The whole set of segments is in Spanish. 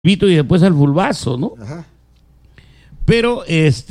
Vito y después al Bulbazo, ¿no? Ajá. Pero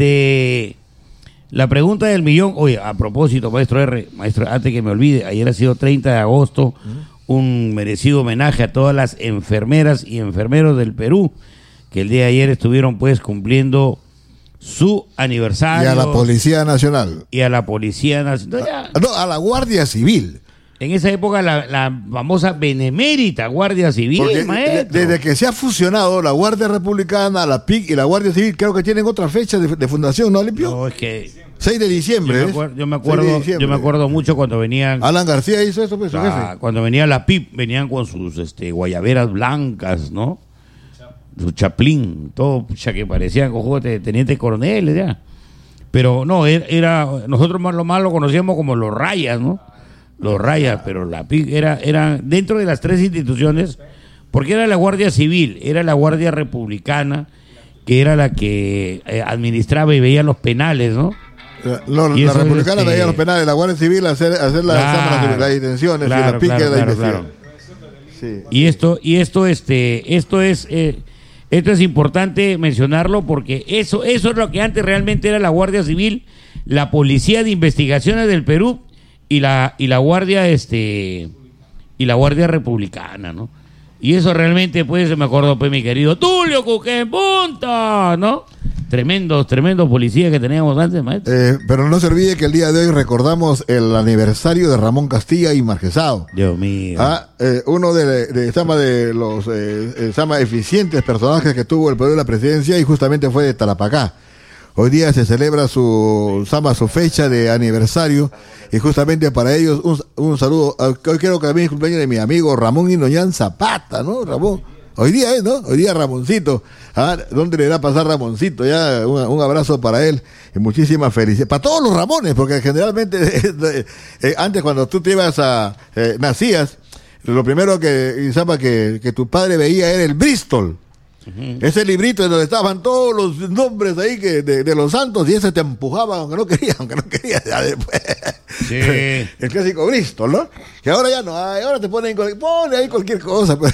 la pregunta del millón, oye, a propósito, maestro R, maestro, antes que me olvide, ayer ha sido 30 de agosto, un merecido homenaje a todas las enfermeras y enfermeros del Perú, que el día de ayer estuvieron pues cumpliendo su aniversario. Y a la Policía Nacional. Y a la Policía Nacional. No, a la Guardia Civil. En esa época la famosa benemérita Guardia Civil, Porque maestro. desde que se ha fusionado la Guardia Republicana, la PIC y la Guardia Civil, creo que tienen otra fecha de fundación, ¿no, Limpio? No, es que 6 de diciembre. yo me acuerdo mucho cuando venían. Alan García hizo eso, pues, su jefe. Cuando venía la PIP, venían con sus guayaberas blancas, ¿no? Su chaplín, todo, ya que parecían cojotes, tenientes coroneles, ya. Pero no, nosotros lo más lo conocíamos como los rayas, ¿no? Los rayas, pero la PIC era dentro de las tres instituciones, porque era la Guardia Civil, era la Guardia Republicana, que era la que administraba y veía los penales, ¿no? La Republicana veía los penales, la Guardia Civil hacer las detenciones, claro, y la PIC claro, la claro, investigación. Sí. Y esto es importante mencionarlo porque eso es lo que antes realmente era la Guardia Civil, la Policía de Investigaciones del Perú y la Guardia Republicana, ¿no? Y eso realmente, pues, me acuerdo, pues, mi querido Tulio Cuquempunta, ¿no? Tremendos policías que teníamos antes, maestro. Pero no se olvide que el día de hoy recordamos el aniversario de Ramón Castilla y Marquesado. Dios mío. Uno de los eficientes personajes que tuvo el poder de la presidencia y justamente fue de Tarapacá. Hoy día se celebra su fecha de aniversario y justamente para ellos un saludo. Hoy creo que también es cumpleaños de mi amigo Ramón Inoñán Zapata, ¿no? Ramón. Hoy día es, ¿no? Hoy día Ramoncito. ¿Dónde le irá a pasar Ramoncito? Ya un abrazo para él y muchísimas felicidades. Para todos los Ramones, porque generalmente antes cuando tú te ibas nacías, lo primero que tu padre veía era el Bristol. Ese librito en donde estaban todos los nombres ahí de los santos y ese te empujaba aunque no quería ya después. Sí. El clásico Bristol, ¿no? Que ahora ya no hay, ahora te pone ahí cualquier cosa. Pues.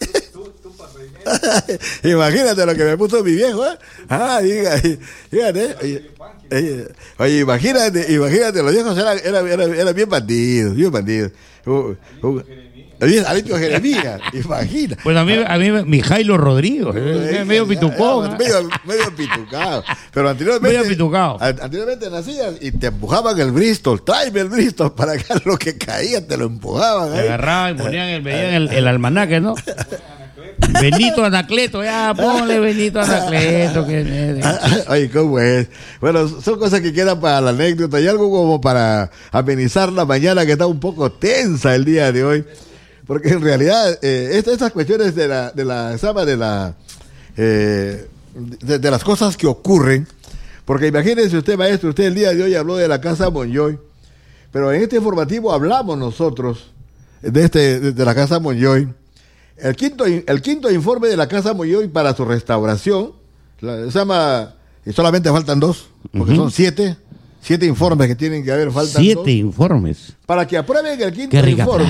Imagínate lo que me puso mi viejo, fíjate. Oye, imagínate, los viejos eran bien bandidos. Alipio Jeremías, imagina. Pues a mí Mijailo Rodrigo, medio pitucón. Medio pitucado. Pero anteriormente nacías y te empujaban el Bristol. Tráeme el Bristol para que lo que caía te lo empujaban. Te agarraban y veían el almanaque, ¿no? Benito Anacleto, ya ponle Benito Anacleto. Ay, ¿cómo es? Bueno, son cosas que quedan para la anécdota y algo como para amenizar la mañana que está un poco tensa el día de hoy. Porque en realidad estas cuestiones de las cosas que ocurren, porque imagínense usted, maestro, usted el día de hoy habló de la Casa Monyoy, pero en este informativo hablamos nosotros de la Casa Monyoy. El quinto informe de la Casa Monyoy para su restauración, y solamente faltan 2, porque son 7 informes que tienen que haber, faltan 7 2. informes. Para que aprueben el quinto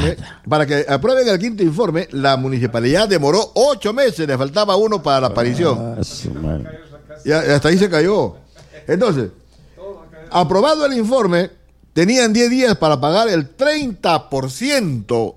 informe, la municipalidad demoró 8 meses, le faltaba 1 para la aparición. Y hasta ahí se cayó. Entonces, aprobado el informe, tenían 10 días para pagar el 30%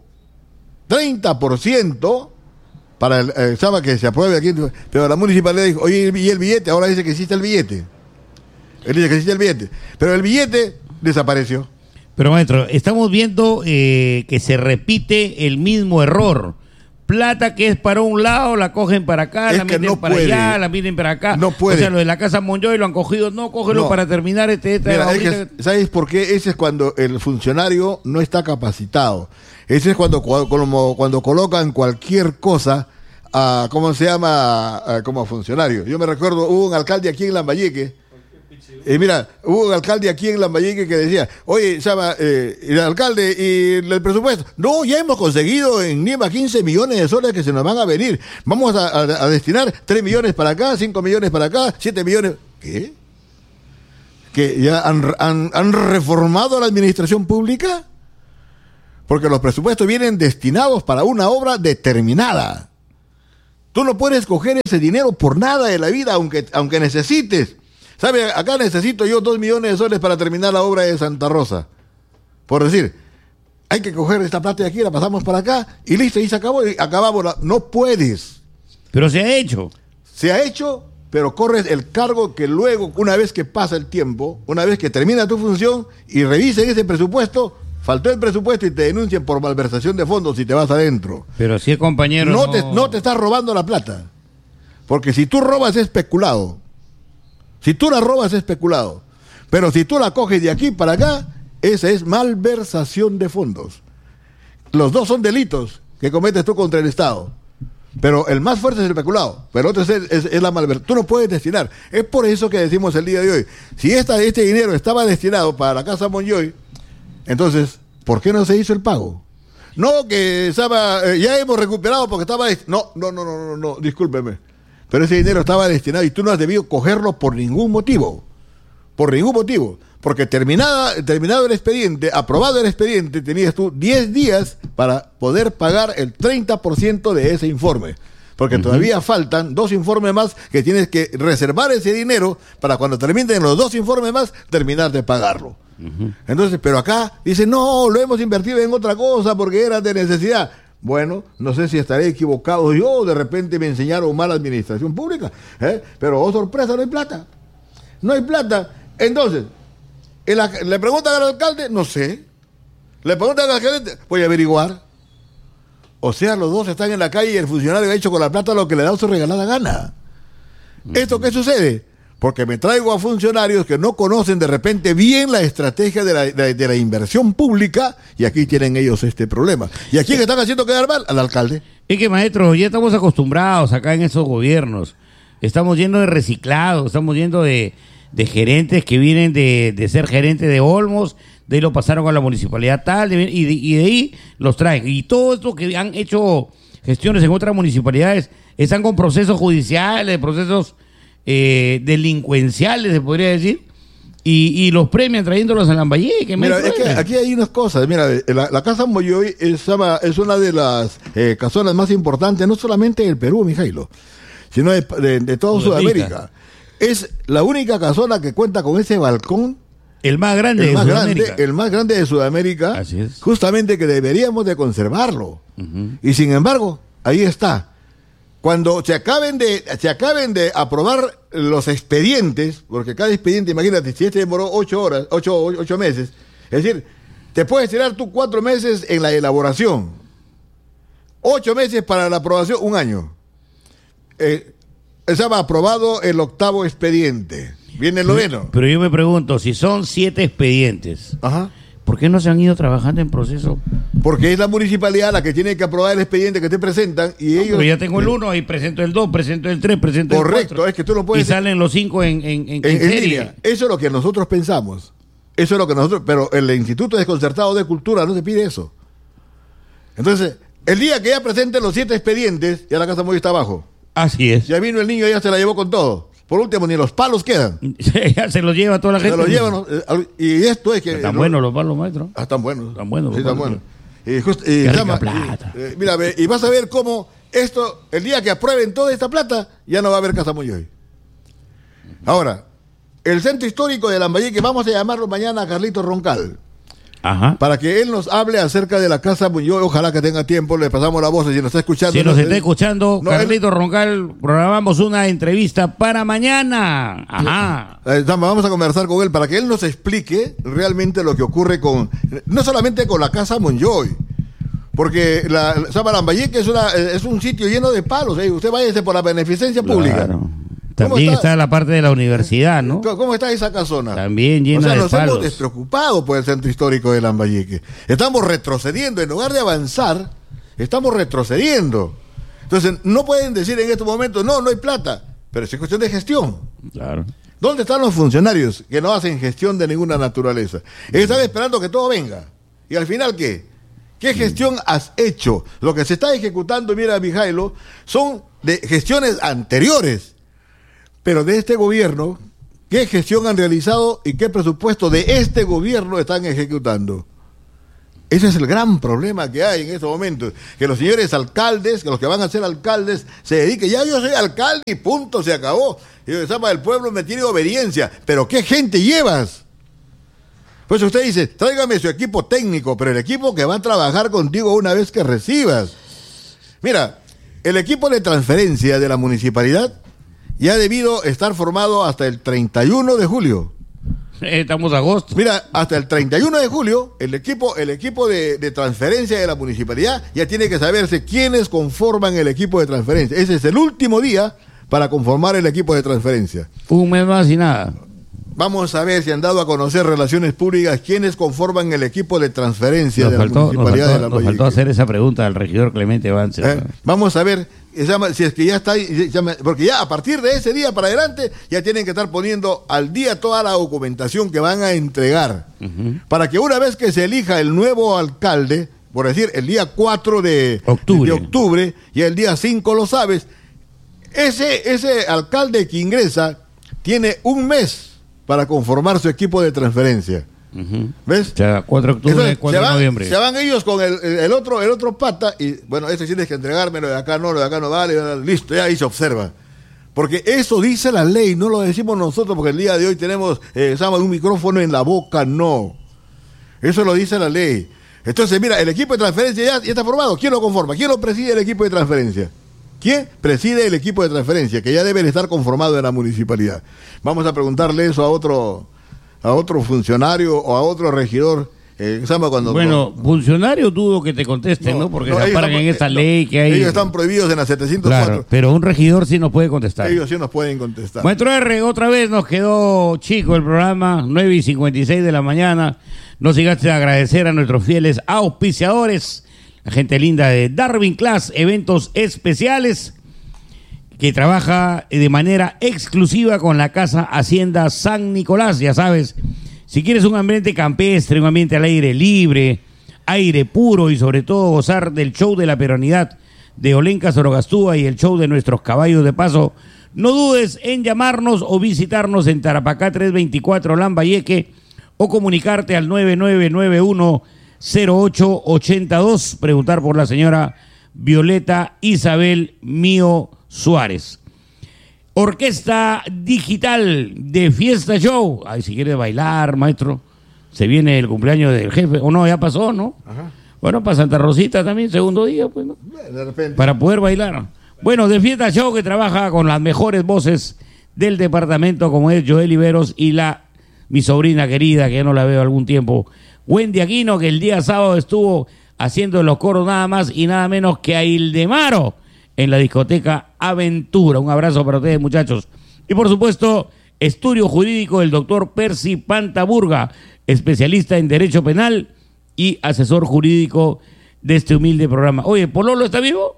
para el que se apruebe aquí, pero la municipalidad dijo, oye, ¿y el billete? Ahora dice que existe el billete. Él dice que existe el billete, pero el billete desapareció. Pero maestro, estamos viendo que se repite el mismo error. Plata que es para un lado, la cogen para acá, la meten para allá, la meten para acá. No puede. O sea, lo de la Casa Monyoy lo han cogido, cógelo para terminar Mira, ¿sabes por qué? Ese es cuando el funcionario no está capacitado. Ese es cuando colocan cualquier cosa como funcionario. Yo me recuerdo, hubo un alcalde aquí en Lambayeque. Hubo un alcalde aquí en Lambayeque que decía, oye, el alcalde y el presupuesto. No, ya hemos conseguido en Niema 15 millones de soles que se nos van a venir. Vamos a destinar 3 millones para acá, 5 millones para acá, 7 millones. ¿Qué? ¿Que ya han reformado la administración pública? Porque los presupuestos vienen destinados para una obra determinada. Tú no puedes coger ese dinero por nada de la vida, aunque necesites. ¿Sabe? Acá necesito yo 2 millones de soles para terminar la obra de Santa Rosa. Por decir, hay que coger esta plata de aquí, la pasamos para acá, y listo, y se acabó, y acabamos. No puedes. Pero se ha hecho. Se ha hecho, pero corres el cargo que luego, una vez que pasa el tiempo, una vez que termina tu función, y revisen ese presupuesto, faltó el presupuesto y te denuncian por malversación de fondos y te vas adentro. Pero si es compañero... No te estás robando la plata. Porque si tú robas es especulado. Si tú la robas es especulado. Pero si tú la coges de aquí para acá, esa es malversación de fondos. Los dos son delitos que cometes tú contra el Estado. Pero el más fuerte es el especulado. Pero otro es la malversación. Tú no puedes destinar. Es por eso que decimos el día de hoy. Si este dinero estaba destinado para la Casa Monyoy, entonces, ¿por qué no se hizo el pago? No, que estaba, ya hemos recuperado porque estaba... No, discúlpeme. Pero ese dinero estaba destinado y tú no has debido cogerlo por ningún motivo. Por ningún motivo. Porque terminado el expediente, aprobado el expediente, tenías tú 10 días para poder pagar el 30% de ese informe. Porque todavía faltan 2 informes más que tienes que reservar ese dinero para cuando terminen los 2 informes más, terminar de pagarlo. Entonces, pero acá dicen, no, lo hemos invertido en otra cosa porque era de necesidad. Bueno, no sé si estaré equivocado yo, de repente me enseñaron mala administración pública, pero oh sorpresa, no hay plata. No hay plata. Entonces, ¿le preguntan al alcalde? No sé. ¿Le preguntan al alcalde? Voy a averiguar. O sea, los dos están en la calle y el funcionario ha hecho con la plata lo que le da su regalada gana. ¿Esto qué sucede? Porque me traigo a funcionarios que no conocen de repente bien la estrategia de la inversión pública y aquí tienen ellos este problema. ¿Y a quién están haciendo quedar mal? Al alcalde. Es que, maestro, ya estamos acostumbrados acá en esos gobiernos. Estamos yendo de reciclados, estamos yendo de gerentes que vienen de ser gerentes de Olmos, de ahí lo pasaron a la municipalidad tal, y de ahí los traen. Y todo esto que han hecho gestiones en otras municipalidades están con procesos judiciales, procesos delincuenciales, se podría decir, y los premian trayéndolos a Lambayeque. Mira, es que aquí hay unas cosas. Mira, la Casa Monyoy es una de las casonas más importantes, no solamente del Perú, Mijailo, sino de toda Sudamérica. Es la única casona que cuenta con ese balcón. El más grande de Sudamérica. El más grande de Sudamérica. Así es. Justamente que deberíamos de conservarlo. Y sin embargo, ahí está. Cuando se acaben de aprobar los expedientes, porque cada expediente, imagínate, si este demoró 8 meses, es decir, te puedes tirar tú 4 meses en la elaboración, 8 meses para la aprobación, 1 año. Estaba aprobado el 8º expediente, viene el 9º. Pero yo me pregunto, si son 7 expedientes, ajá, ¿por qué no se han ido trabajando en proceso? Porque es la municipalidad la que tiene que aprobar el expediente que te presentan y ellos... Pero ya tengo el 1, ahí presento el 2, presento el 3, presento el 4. Correcto, es que tú no puedes... Y salen los 5 en serie. Línea. Eso es lo que nosotros pensamos. Eso es lo que nosotros... Pero el Instituto Desconcertado de Cultura no se pide eso. Entonces, el día que ya presenten los 7 expedientes, ya la Casa Monyoy está abajo. Así es. Ya vino el niño, ya se la llevó con todo. Por último, ni los palos quedan. Ya se los lleva toda la gente. Se los llevan, ¿no? Y esto es que... Están buenos los palos, maestro. Están buenos. Están buenos. Sí, están buenos. Plata. Mira, y vas a ver cómo esto, el día que aprueben toda esta plata, ya no va a haber Casa Monyoy. Ahora, el centro histórico de Lambayeque, vamos a llamarlo mañana a Carlito Roncal. Ajá. Para que él nos hable acerca de la Casa Monyoy. Ojalá que tenga tiempo, le pasamos la voz si nos está escuchando. Si nos está escuchando, no, Carlito Roncal, programamos una entrevista para mañana. Ajá. Vamos a conversar con él para que él nos explique realmente lo que ocurre no solamente con la Casa Monyoy, porque Lambayeque es un sitio lleno de palos. Usted váyase por la beneficencia pública. Claro. También está la parte de la universidad, ¿no? ¿Cómo está esa casona? También llena de palos. Nos hemos despreocupado por el centro histórico de Lambayeque. Estamos retrocediendo. En lugar de avanzar, estamos retrocediendo. Entonces, no pueden decir en estos momentos, no hay plata. Pero es cuestión de gestión. Claro. ¿Dónde están los funcionarios que no hacen gestión de ninguna naturaleza? Ellos están esperando que todo venga. ¿Y al final qué? ¿Qué gestión has hecho? Lo que se está ejecutando, mira, Mijailo, son de gestiones anteriores. Pero de este gobierno, ¿qué gestión han realizado y qué presupuesto de este gobierno están ejecutando? Ese es el gran problema que hay en estos momentos, que los señores alcaldes, que los que van a ser alcaldes, se dediquen, ya yo soy alcalde y punto, se acabó. Y el pueblo me tiene obediencia, pero ¿qué gente llevas? Pues usted dice, tráigame su equipo técnico, pero el equipo que va a trabajar contigo una vez que recibas. Mira, el equipo de transferencia de la municipalidad ya ha debido estar formado hasta el 31 de julio. Estamos a agosto. Mira, hasta el 31 de julio, el equipo de transferencia de la municipalidad ya tiene que saberse quiénes conforman el equipo de transferencia. Ese es el último día para conformar el equipo de transferencia. Un mes más y nada. Vamos a ver si han dado a conocer Relaciones Públicas quiénes conforman el equipo de transferencia de la municipalidad de La Nos faltó hacer esa pregunta al regidor Clemente Vance. Vamos a ver si es que ya está, porque ya a partir de ese día para adelante ya tienen que estar poniendo al día toda la documentación que van a entregar, para que una vez que se elija el nuevo alcalde, por decir el día 4 de octubre y el día 5 lo sabes, ese alcalde que ingresa tiene un mes para conformar su equipo de transferencia. ¿Ves? O sea, 4 de octubre, entonces, 4 de noviembre. Se van ellos con el otro pata y, bueno, ese tienes que entregármelo, de acá no vale, listo, ya ahí se observa. Porque eso dice la ley, no lo decimos nosotros porque el día de hoy tenemos un micrófono en la boca, no. Eso lo dice la ley. Entonces, mira, el equipo de transferencia ya está formado. ¿Quién lo conforma? ¿Quién lo preside el equipo de transferencia? ¿Quién preside el equipo de transferencia? Que ya debe estar conformado en la municipalidad. Vamos a preguntarle eso a otro funcionario o a otro regidor. Funcionario dudo que te contesten, ¿no? Porque se amparan en esta ley que hay. Ellos están prohibidos en la 704. Claro, pero un regidor sí nos puede contestar. Ellos sí nos pueden contestar. Maestro R, otra vez nos quedó chico el programa, 9:56 de la mañana. No sigaste a agradecer a nuestros fieles auspiciadores, la gente linda de Darwin Class, eventos especiales, que trabaja de manera exclusiva con la Casa Hacienda San Nicolás, ya sabes. Si quieres un ambiente campestre, un ambiente al aire libre, aire puro y sobre todo gozar del show de la peronidad de Olenka Zorogastúa y el show de nuestros caballos de paso, no dudes en llamarnos o visitarnos en Tarapacá 324 Lambayeque o comunicarte al 9991-0882, preguntar por la señora Violeta Isabel Mío Suárez. Orquesta Digital de Fiesta Show. Ay, si quieres bailar, maestro, se viene el cumpleaños del jefe. O no, ya pasó, ¿no? Ajá. Bueno, para Santa Rosita también, segundo día, pues, ¿no? De repente. Para poder bailar. Bueno, de Fiesta Show, que trabaja con las mejores voces del departamento, como es Joel Iberos y mi sobrina querida, que ya no la veo algún tiempo, Wendy Aquino, que el día sábado estuvo haciendo los coros nada más y nada menos que a Ildemaro en la discoteca Aventura. Un abrazo para ustedes, muchachos. Y por supuesto, estudio jurídico del doctor Percy Pantaburga, especialista en Derecho Penal y asesor jurídico de este humilde programa. Oye, ¿Pololo está vivo?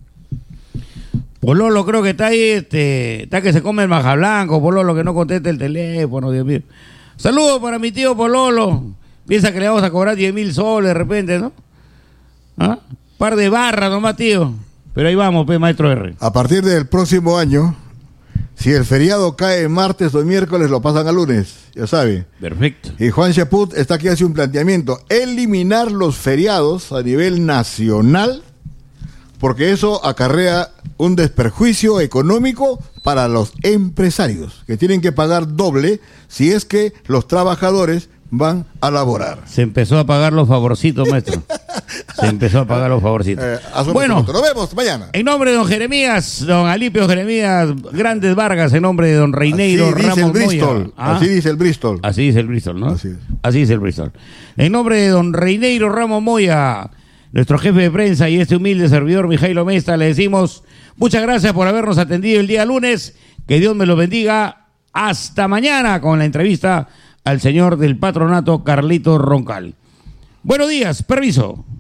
Pololo creo que está ahí, está que se come el maja blanco, Pololo que no contesta el teléfono, Dios mío. Saludos para mi tío Pololo. Piensa que le vamos a cobrar 10,000 soles de repente, ¿no? ¿Ah? Par de barras nomás, tío. Pero ahí vamos, maestro R. A partir del próximo año, si el feriado cae martes o miércoles, lo pasan a lunes, ya sabe. Perfecto. Y Juan Chaput está aquí, hace un planteamiento: eliminar los feriados a nivel nacional, porque eso acarrea un desperjuicio económico para los empresarios, que tienen que pagar doble si es que los trabajadores van a laborar. Se empezó a pagar los favorcitos, maestro. Se empezó a pagar los favorcitos. Bueno, nos vemos mañana. En nombre de don Jeremías, don Alipio Jeremías Grandes Vargas, en nombre de don Reineiro Ramos Moya. Así dice el Bristol. Así dice el Bristol, ¿no? Así dice el Bristol. En nombre de don Reineiro Ramos Moya, nuestro jefe de prensa y este humilde servidor Mijailo Mesta, le decimos muchas gracias por habernos atendido el día lunes. Que Dios me lo bendiga. Hasta mañana con la entrevista al señor del patronato, Carlito Roncal. Buenos días, permiso.